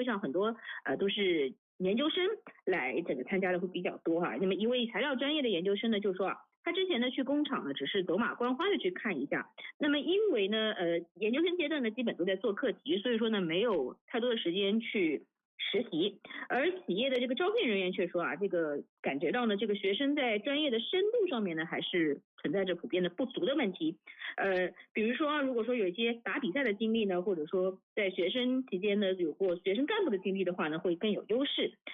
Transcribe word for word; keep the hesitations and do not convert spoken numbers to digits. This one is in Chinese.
上很多呃都是研究生来这个参加的会比较多哈。那么一位材料专业的研究生呢就说啊，他之前呢去工厂呢只是走马观花的去看一下，那么因为呢呃研究生阶段呢基本都在做课题，所以说呢没有太多的时间去实习，而企业的这个招聘人员却说啊，这个感觉到呢，这个学生在专业的深度上面呢，还是存在着普遍的不足的问题。呃，比如说，如果说有一些打比赛的经历呢，或者说在学生期间呢有过学生干部的经历的话呢，会更有优势。